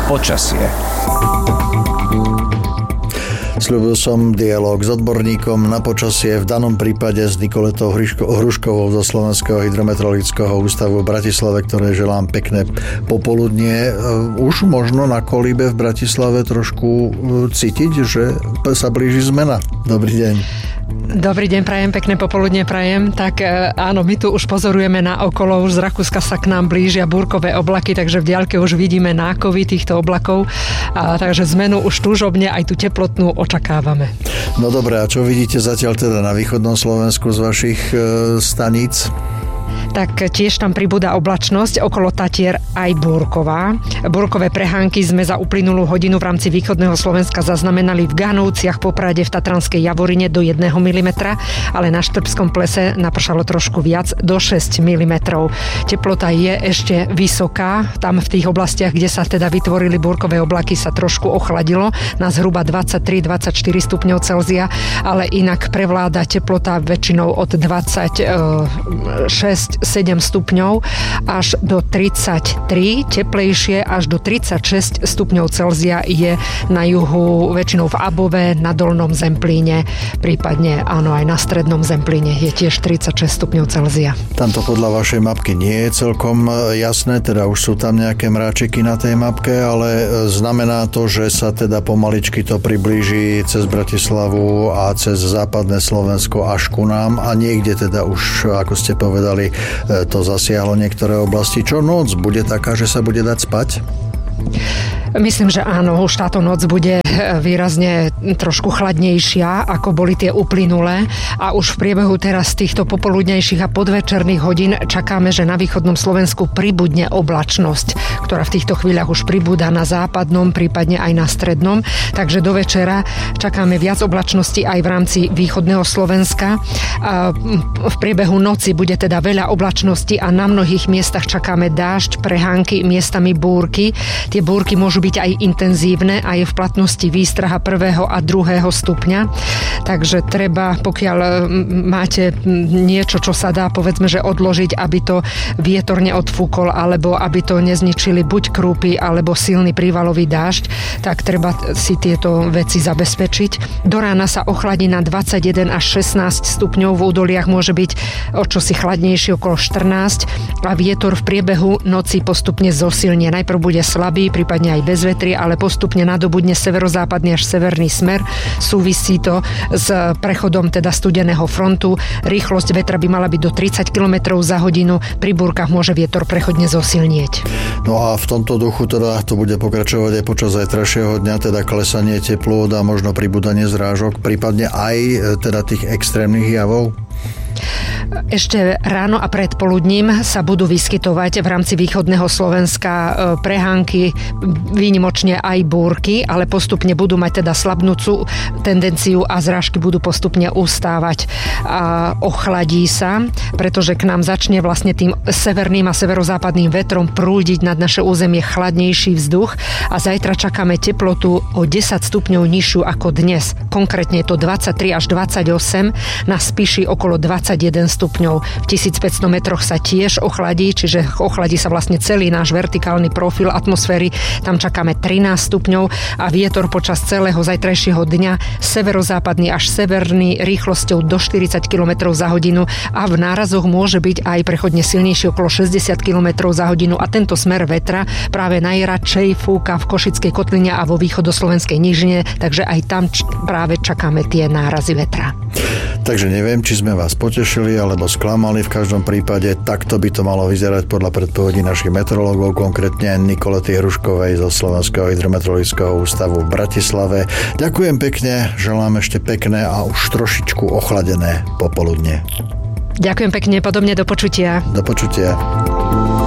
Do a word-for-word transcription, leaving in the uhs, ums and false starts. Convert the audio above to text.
Počasie. Sľúbil som dialóg s odborníkom na počasie, v danom prípade s Nikoletou Hruškovou zo Slovenského hydrometeorologického ústavu v Bratislave, ktoré želám pekné popoludnie. Už možno na kolíbe v Bratislave trošku cítiť, že sa blíži zmena. Dobrý deň. Dobrý deň, prajem, pekné popoludne prajem. Tak áno, my tu už pozorujeme na okolo, už z Rakúska sa k nám blížia búrkové oblaky, takže v diaľke už vidíme nákovy týchto oblakov, a takže zmenu už túžobne aj tú teplotnú očakávame. No dobré, a čo vidíte zatiaľ teda na východnom Slovensku z vašich e, staníc? Tak tiež tam pribúda oblačnosť, okolo Tatier aj búrková. Búrkové prehánky sme za uplynulú hodinu v rámci východného Slovenska zaznamenali v Ganovciach, Poprade, v Tatranskej Javorine do jedného milimetra, ale na Štrbskom plese napršalo trošku viac, do šesť milimetrov. Teplota je ešte vysoká, tam v tých oblastiach, kde sa teda vytvorili búrkové oblaky, sa trošku ochladilo na zhruba dvadsaťtri dvadsaťštyri stupňov Celzia, ale inak prevláda teplota väčšinou od dvadsaťšesť sedem stupňov až do tridsaťtri, teplejšie až do tridsaťšesť stupňov Celzia je na juhu, väčšinou v Above, na Dolnom Zemplíne, prípadne áno, aj na Strednom Zemplíne je tiež tridsaťšesť stupňov Celzia. Tamto podľa vašej mapky nie je celkom jasné, teda už sú tam nejaké mráčiky na tej mapke, ale znamená to, že sa teda pomaličky to priblíži cez Bratislavu a cez západné Slovensko až ku nám a niekde teda už, ako ste povedali, to zasiahlo niektoré oblasti. Čo noc? Bude taká, že sa bude dať spať? Myslím, že áno, už táto noc bude výrazne trošku chladnejšia, ako boli tie uplynulé a už v priebehu teraz týchto popoludnejších a podvečerných hodín čakáme, že na východnom Slovensku pribudne oblačnosť, ktorá v týchto chvíľach už pribúda na západnom, prípadne aj na strednom, takže do večera čakáme viac oblačnosti aj v rámci východného Slovenska. A v priebehu noci bude teda veľa oblačnosti a na mnohých miestach čakáme dážď, prehánky, miestami búrky. Tie búrky môžu byť aj intenzívne a je v platnosti výstraha prvého a druhého stupňa. Takže treba, pokiaľ máte niečo, čo sa dá, povedzme, že odložiť, aby to vietor neodfúkol, alebo aby to nezničili buď krúpy, alebo silný prívalový dážď, tak treba si tieto veci zabezpečiť. Do rána sa ochladí na dvadsaťjeden až šestnásť stupňov, v údoliach môže byť o čosi chladnejšie, okolo štrnásť a vietor v priebehu noci postupne zosilnie. Najprv bude slabý, prípadne aj bez vetri, ale postupne nadobudne severozápadný až severný smer. Súvisí to s prechodom teda studeného frontu. Rýchlosť vetra by mala byť do tridsať kilometrov za hodinu. Pri búrkach môže vietor prechodne zosilnieť. No a v tomto duchu teda to bude pokračovať aj počas zajtrajšieho dňa, teda klesanie teplôt a možno pribúdanie zrážok, prípadne aj teda tých extrémnych javov? Ešte ráno a predpoludním sa budú vyskytovať v rámci východného Slovenska prehánky, výnimočne aj búrky, ale postupne budú mať teda slabnúcu tendenciu a zrážky budú postupne ustávať. A ochladí sa, pretože k nám začne vlastne tým severným a severozápadným vetrom prúdiť nad naše územie chladnejší vzduch a zajtra čakáme teplotu o desať stupňov nižšiu ako dnes. Konkrétne je to dvadsaťtri až dvadsaťosem, na Spiši okolo dvadsaťjeden stupňov. V tisícpäťsto metroch sa tiež ochladí, čiže ochladí sa vlastne celý náš vertikálny profil atmosféry. Tam čakáme trinásť stupňov a vietor počas celého zajtrajšieho dňa severozápadný až severný rýchlosťou do štyridsať kilometrov za hodinu a v nárazoch môže byť aj prechodne silnejší okolo šesťdesiat kilometrov za hodinu a tento smer vetra práve najradšej fúka v Košickej kotline a vo východoslovenskej nížine, takže aj tam č- práve čakáme tie nárazy vetra. Takže neviem, či sme vás potešili alebo sklamali, v každom prípade takto by to malo vyzerať podľa predpovedí našich meteorológov, konkrétne Nikolety Hruškovej zo Slovenského hydrometeorologického ústavu v Bratislave. Ďakujem pekne, želám ešte pekné a už trošičku ochladené popoludne. Ďakujem pekne, podobne do počutia. Do počutia.